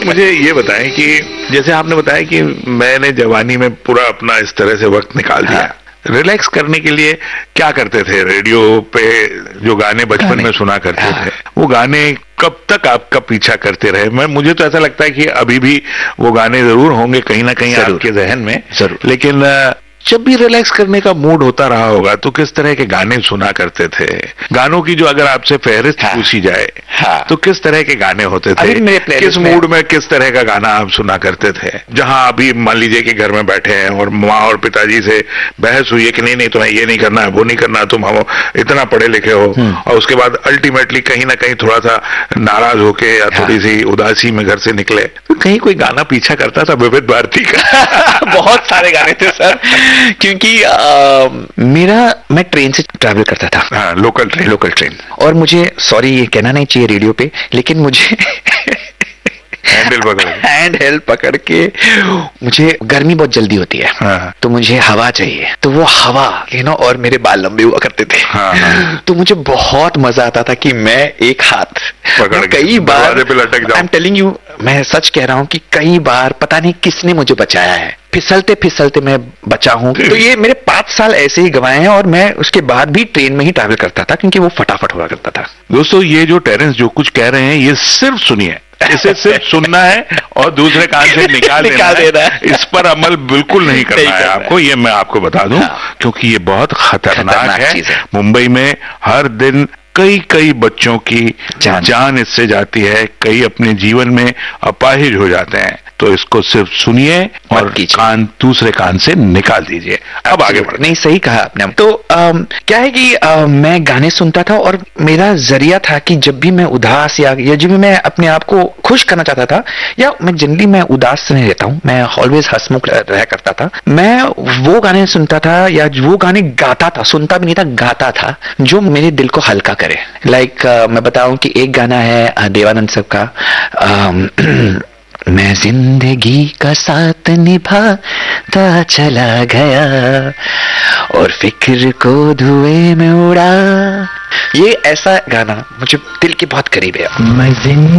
मुझे ये बताएं कि जैसे आपने बताया कि मैंने जवानी में पूरा अपना इस तरह से वक्त निकाल दिया, रिलैक्स करने के लिए क्या करते थे? रेडियो पे जो गाने बचपन में सुना करते थे, वो गाने कब तक आपका पीछा करते रहे? मुझे तो ऐसा लगता है कि अभी भी वो गाने जरूर होंगे कहीं ना कहीं आपके जहन में, लेकिन जब भी रिलैक्स करने का मूड होता रहा होगा तो किस तरह के गाने सुना करते थे? गानों की जो अगर आपसे फहरिस्त पूछी जाए तो किस तरह के गाने होते थे? किस मूड में किस तरह का गाना आप सुना करते थे? जहां अभी मान लीजिए कि घर में बैठे हैं और माँ और पिताजी से बहस हुई है कि नहीं तुम्हें ये नहीं करना है, वो नहीं करना, तुम हम इतना पढ़े लिखे हो, और उसके बाद अल्टीमेटली कहीं ना कहीं थोड़ा सा नाराज होके या थोड़ी सी उदासी में घर से निकले, तो कहीं कोई गाना पीछा करता था विविध भारती का? बहुत सारे गाने थे सर, क्योंकि मैं ट्रेन से ट्रैवल करता था। Local train. और मुझे, सॉरी ये कहना नहीं चाहिए रेडियो पे, लेकिन मुझे हैंड पकड़ के मुझे गर्मी बहुत जल्दी होती है, तो मुझे हवा चाहिए, तो वो हवा और मेरे बाल लंबे हुआ करते थे। तो मुझे बहुत मजा आता था कि मैं एक हाथ पकड़ कई बार, आई एम टेलिंग यू, मैं सच कह रहा हूँ कि कई बार पता नहीं किसने मुझे बचाया है, फिसलते मैं बचा हूँ। तो ये मेरे 5 साल ऐसे ही गवाए हैं, और मैं उसके बाद भी ट्रेन में ही ट्रैवल करता था क्योंकि वो फटाफट हुआ करता था। दोस्तों, ये जो टेरेंस जो कुछ कह रहे हैं ये सिर्फ सुनिए, इसे सिर्फ सुनना है और दूसरे कान से निकाल देना है। इस पर अमल बिल्कुल नहीं करना है आपको, ये मैं आपको बता दूं, क्योंकि ये बहुत खतरनाक है। मुंबई में हर दिन कई बच्चों की जान इससे जाती है, कई अपने जीवन में अपाहिज हो जाते हैं। तो इसको सिर्फ सुनिए और कान दूसरे कान से निकाल दीजिए। अब आगे बढ़े। नहीं, सही कहा आपने। तो क्या है कि मैं गाने सुनता था, और मेरा जरिया था कि जब भी मैं उदास या जब भी मैं अपने आप को खुश करना चाहता था, या मैं जनरली मैं उदास नहीं रहता हूँ, मैं ऑलवेज हंसमुख रहा करता था, मैं वो गाने सुनता था या वो गाने गाता था, सुनता भी नहीं था, गाता था, जो मेरे दिल को हल्का करे। लाइक मैं बताऊं कि एक गाना है देवानंद साहब का, मैं जिंदगी का साथ निभाता चला गया और फिक्र को धुएं में उड़ा। ये ऐसा गाना मुझे दिल के बहुत करीब है। मैं